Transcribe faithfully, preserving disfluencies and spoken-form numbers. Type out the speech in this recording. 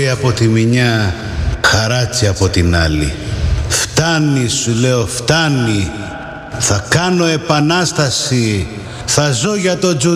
κόρη από τη μια, χαράτσι από την άλλη. Φτάνει, σου λέω, φτάνει. Θα κάνω επανάσταση. Θα ζω για το τζου